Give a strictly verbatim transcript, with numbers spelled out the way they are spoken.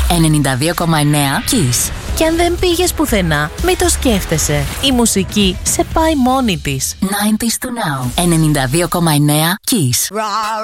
ενενήντα δύο κόμμα εννέα Kiss. Και αν δεν πήγες πουθενά, μη το σκέφτεσαι. Η μουσική σε πάει μόνη της. ενενήντα του Now. ενενήντα δύο κόμμα εννέα Kiss.